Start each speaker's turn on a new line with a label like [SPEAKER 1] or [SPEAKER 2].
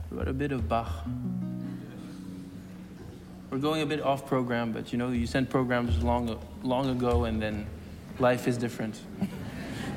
[SPEAKER 1] What a bit of Bach. We're going a bit off program, but you know, you sent programs long ago, and then life is different.